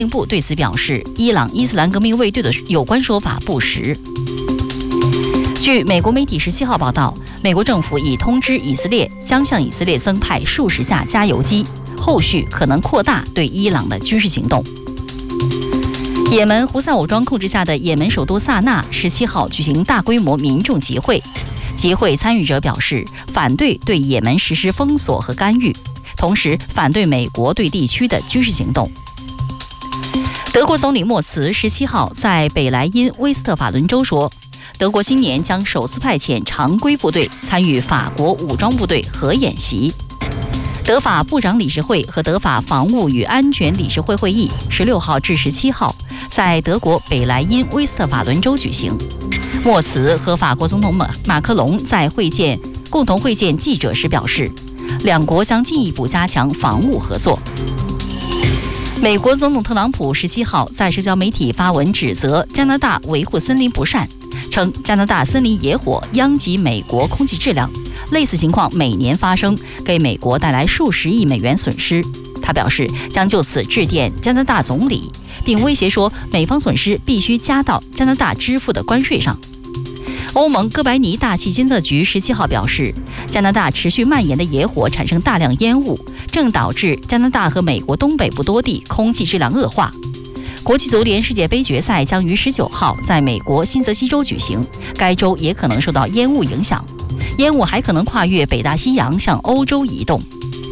部对此表示，伊朗伊斯兰革命卫队的有关说法不实。据美国媒体17号报道，美国政府已通知以色列将向以色列增派数十架加油机，后续可能扩大对伊朗的军事行动。也门胡塞武装控制下的也门首都萨那17号举行大规模民众集会，集会参与者表示反对对也门实施封锁和干预，同时反对美国对地区的军事行动。德国总理默茨17号在北莱茵威斯特法伦州说，德国今年将首次派遣常规部队参与法国武装部队核演习。德法部长理事会和德法防务与安全理事会会议16号至17号在德国北莱茵威斯特法伦州举行。默茨和法国总统马克龙在共同会见记者时表示，两国将进一步加强防务合作。美国总统特朗普17号在社交媒体发文指责加拿大维护森林不善，称加拿大森林野火殃及美国空气质量，类似情况每年发生，给美国带来数十亿美元损失。他表示将就此致电加拿大总理，并威胁说美方损失必须加到加拿大支付的关税上。欧盟哥白尼大气监测局17号表示，加拿大持续蔓延的野火产生大量烟雾，正导致加拿大和美国东北部多地空气质量恶化。国际足联世界杯决赛将于19号在美国新泽西州举行，该州也可能受到烟雾影响，烟雾还可能跨越北大西洋向欧洲移动。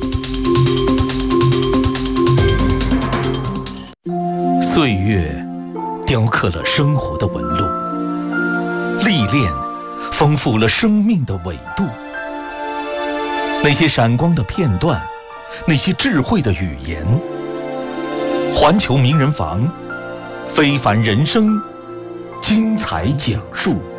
岁月雕刻了生活的纹路，历练丰富了生命的纬度。那些闪光的片段，那些智慧的语言，环球名人房，非凡人生，精彩讲述。